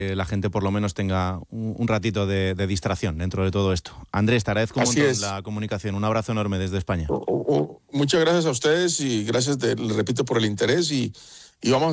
la gente por lo menos tenga un ratito de distracción dentro de todo esto. Andrés, te agradezco un montón la comunicación. Un abrazo enorme desde España. Muchas gracias a ustedes y gracias, les repito, por el interés y vamos